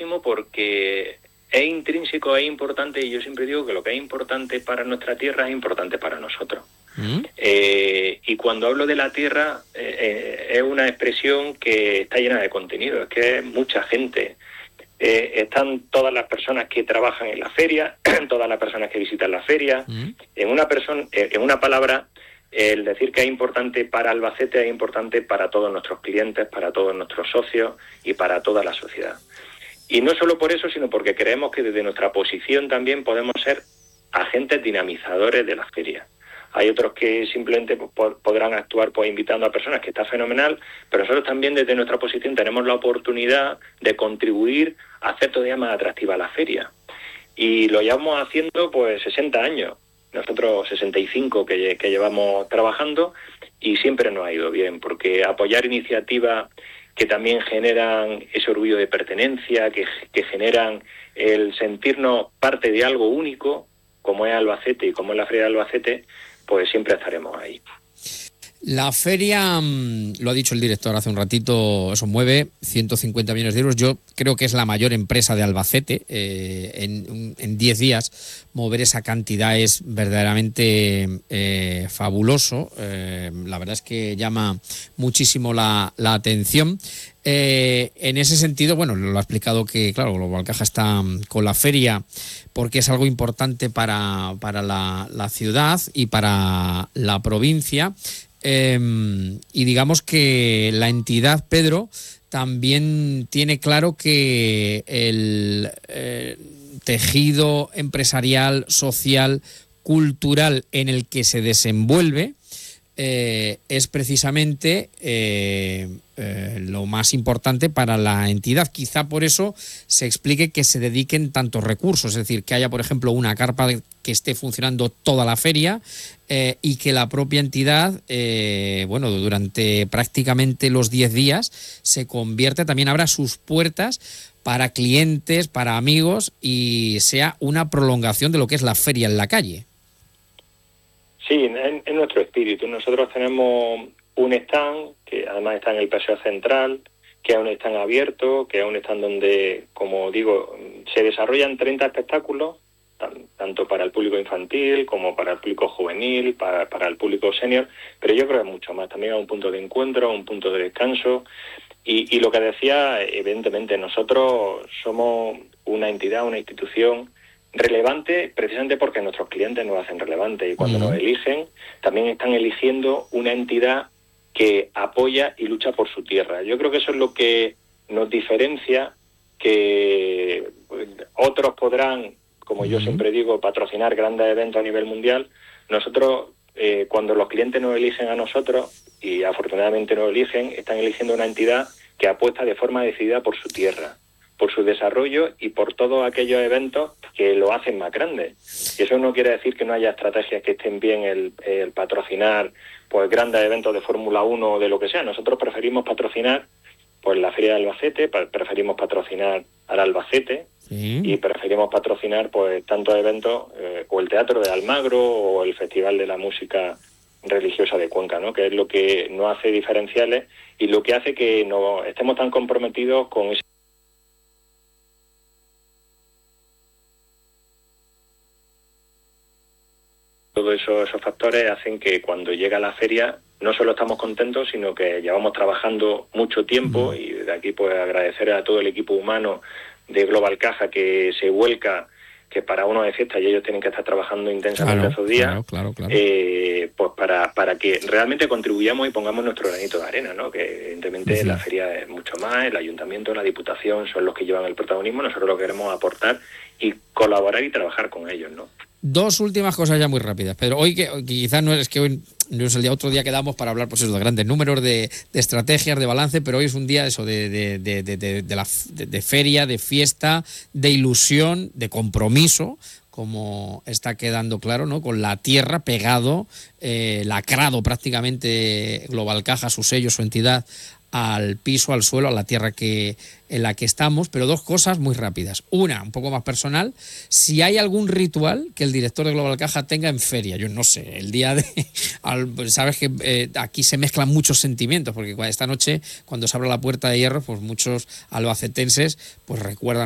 muchísimo porque es intrínseco, es importante, y yo siempre digo que lo que es importante para nuestra tierra es importante para nosotros. Y cuando hablo de la tierra, es una expresión que está llena de contenido, es que es mucha gente. Están todas las personas que trabajan en la feria, todas las personas que visitan la feria. En una palabra, el decir que es importante para Albacete es importante para todos nuestros clientes, para todos nuestros socios y para toda la sociedad. Y no solo por eso, sino porque creemos que desde nuestra posición también podemos ser agentes dinamizadores de la feria. Hay otros que simplemente podrán actuar invitando a personas, que está fenomenal, pero nosotros también desde nuestra posición tenemos la oportunidad de contribuir a hacer todavía más atractiva la feria. Y lo llevamos haciendo 60 años, nosotros 65 que llevamos trabajando, y siempre nos ha ido bien, porque apoyar iniciativas que también generan ese orgullo de pertenencia, que generan el sentirnos parte de algo único, como es Albacete y como es la Feria de Albacete, pues siempre estaremos ahí. La feria, lo ha dicho el director hace un ratito, eso mueve 150 millones de euros. Yo creo que es la mayor empresa de Albacete. En 10 días mover esa cantidad es verdaderamente fabuloso. La verdad es que llama muchísimo la atención. En ese sentido, bueno, lo ha explicado que, claro, Global Caja está con la feria porque es algo importante para la ciudad y para la provincia. Y digamos que la entidad, Pedro, también tiene claro que el tejido empresarial, social, cultural en el que se desenvuelve es precisamente lo más importante para la entidad. Quizá por eso se explique que se dediquen tantos recursos, es decir, que haya, por ejemplo, una carpa que esté funcionando toda la feria y que la propia entidad, durante prácticamente los 10 días se convierta, también abra sus puertas para clientes, para amigos, y sea una prolongación de lo que es la feria en la calle. Sí, en nuestro espíritu. Nosotros tenemos un stand, que además está en el Paseo Central, que es un stand abierto, que es un stand donde, como digo, se desarrollan 30 espectáculos, tanto para el público infantil como para el público juvenil, para el público senior, pero yo creo que es mucho más. También es un punto de encuentro, un punto de descanso. Y lo que decía, evidentemente, nosotros somos una entidad, una institución relevante precisamente porque nuestros clientes nos hacen relevantes, y cuando nos eligen también están eligiendo una entidad que apoya y lucha por su tierra. Yo creo que eso es lo que nos diferencia, que otros podrán, como yo siempre digo, patrocinar grandes eventos a nivel mundial. Nosotros, cuando los clientes nos eligen a nosotros, y afortunadamente nos eligen, están eligiendo una entidad que apuesta de forma decidida por su tierra, por su desarrollo y por todos aquellos eventos que lo hacen más grande. Y eso no quiere decir que no haya estrategias que estén bien el patrocinar grandes eventos de Fórmula 1 o de lo que sea. Nosotros preferimos patrocinar la Feria de Albacete, preferimos patrocinar al Albacete, y preferimos patrocinar tantos eventos, o el Teatro de Almagro o el Festival de la Música Religiosa de Cuenca, ¿no? Que es lo que nos hace diferenciales y lo que hace que no estemos tan comprometidos con ese. Todos esos factores hacen que cuando llega la feria no solo estamos contentos, sino que llevamos trabajando mucho tiempo, y desde aquí agradecer a todo el equipo humano de Global Caja que se vuelca, que para uno de fiesta y ellos tienen que estar trabajando intensamente esos días, claro. Para que realmente contribuyamos y pongamos nuestro granito de arena, ¿no? Que evidentemente la feria es mucho más, el ayuntamiento, la diputación son los que llevan el protagonismo, nosotros lo queremos aportar y colaborar y trabajar con ellos, ¿no? Dos últimas cosas ya muy rápidas, Pedro. Hoy que quizás no es que hoy no es el día, otro día quedamos para hablar de grandes números, de estrategias, de balance, pero hoy es un día de feria, de fiesta, de ilusión, de compromiso, como está quedando claro, ¿no? Con la tierra pegado, lacrado prácticamente Global Caja, su sello, su entidad, al piso, al suelo, a la tierra en la que estamos. Pero dos cosas muy rápidas. Una, un poco más personal. Si hay algún ritual que el director de Global Caja tenga en feria, yo no sé, el día de... sabes que aquí se mezclan muchos sentimientos, porque esta noche, cuando se abre la puerta de hierro, pues muchos albacetenses recuerdan